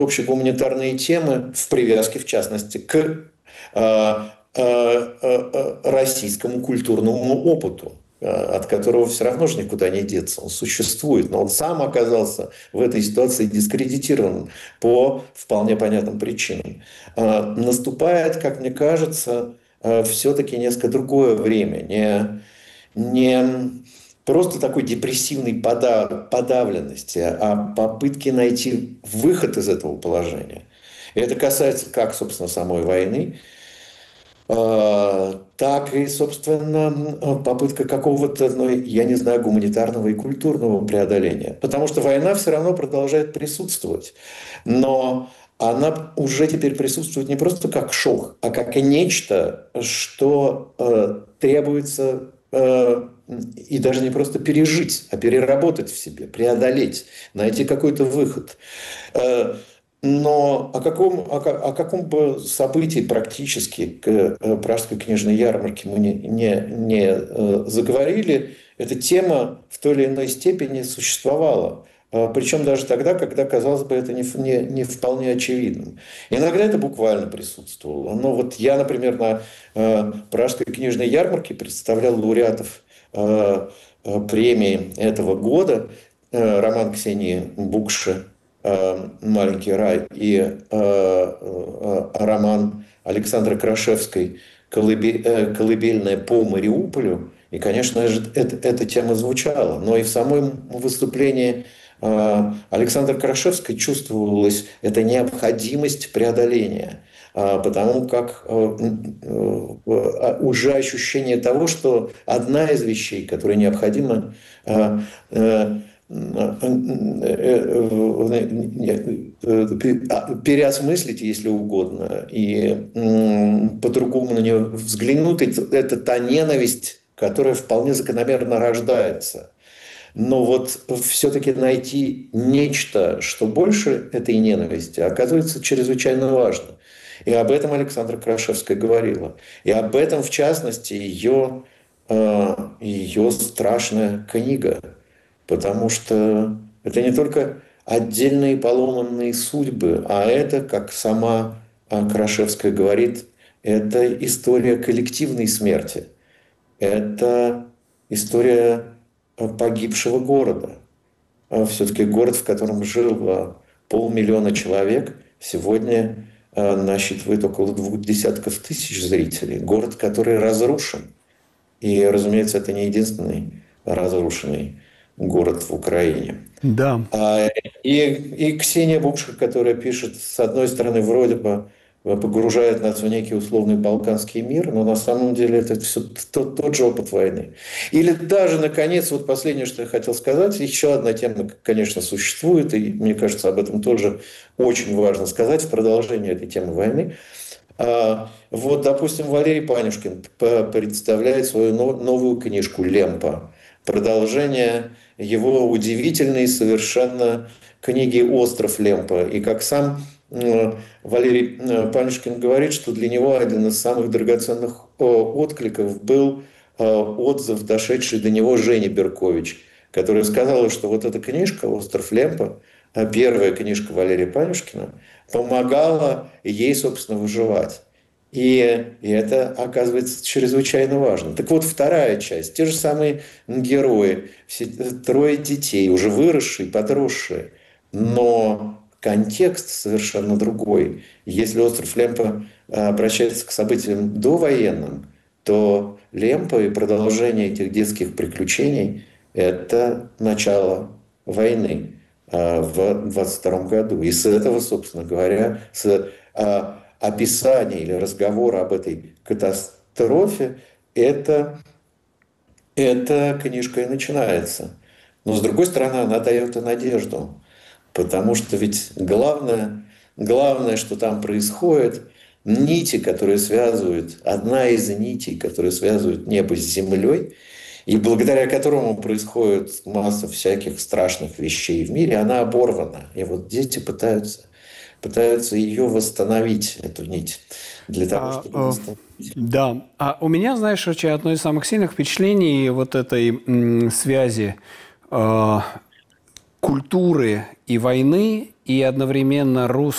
общегуманитарные темы в привязке, в частности, к российскому культурному опыту, от которого все равно же никуда не деться. Он существует, но он сам оказался в этой ситуации дискредитирован по вполне понятным причинам. Наступает, как мне кажется, все-таки несколько другое время. Не просто такой депрессивной подавленности, а попытки найти выход из этого положения. И это касается как, собственно, самой войны, так и, собственно, попытка какого-то, ну, я не знаю, гуманитарного и культурного преодоления. Потому что война все равно продолжает присутствовать. Но она уже теперь присутствует не просто как шок, а как нечто, что требуется и даже не просто пережить, а переработать в себе, преодолеть, найти какой-то выход. Но о каком бы событии практически к Пражской книжной ярмарке мы не заговорили, эта тема в той или иной степени существовала. Причем даже тогда, когда, казалось бы, это не вполне очевидным. Иногда это буквально присутствовало. Но вот я, например, на Пражской книжной ярмарке представлял лауреатов премии этого года, роман Ксении Букши «Маленький рай» и роман Александры Крашевской «Колыбельная по Мариуполю». И, конечно, эта тема звучала. Но и в самом выступлении Александры Крашевской чувствовалась эта необходимость преодоления. Потому как уже ощущение того, что одна из вещей, которая необходима переосмыслить, если угодно, и по-другому на нее взглянуть, это та ненависть, которая вполне закономерно рождается. Но вот все-таки найти нечто, что больше этой ненависти, оказывается чрезвычайно важно. И об этом Александра Крашевская говорила. И об этом, в частности, ее страшная книга. Потому что это не только отдельные поломанные судьбы, а это, как сама Крашевская говорит, это история коллективной смерти. Это история погибшего города. Все-таки город, в котором жило 500 000 человек, сегодня насчитывает около 20 тысяч зрителей. Город, который разрушен. И, разумеется, это не единственный разрушенный город в Украине. Да. И Ксения Букша, которая пишет, с одной стороны, вроде бы погружает нас в некий условный балканский мир, но на самом деле это все тот же опыт войны. Или даже, наконец, вот последнее, что я хотел сказать, еще одна тема, конечно, существует, и мне кажется, об этом тоже очень важно сказать в продолжении этой темы войны. Вот, допустим, Валерий Панюшкин представляет свою новую книжку «Лемпа». Продолжение его удивительной совершенно книги «Остров Лемпа». И как сам Валерий Панюшкин говорит, что для него один из самых драгоценных откликов был отзыв, дошедший до него Жени Беркович, которая сказала, что вот эта книжка «Остров Лемпа», первая книжка Валерия Панюшкина, помогала ей, собственно, выживать. И это оказывается чрезвычайно важно. Так вот, вторая часть. Те же самые герои, все 3 детей, уже выросшие, подросшие. Но контекст совершенно другой. Если «Остров Лемпа» обращается к событиям довоенным, то «Лемпа» и продолжение этих детских приключений – это начало войны в 22 году. И с этого, собственно говоря, с описания или разговора об этой катастрофе, эта книжка и начинается. Но, с другой стороны, она дает и надежду. Потому что ведь главное, что там происходит, нити, которые связывают, одна из нитей, которые связывают небо с землей, и благодаря которому происходит масса всяких страшных вещей в мире, она оборвана. И вот дети пытаются ее восстановить, эту нить, для того, чтобы восстановить. Да. А у меня, знаешь, одно из самых сильных впечатлений вот этой связи культуры и войны, и одновременно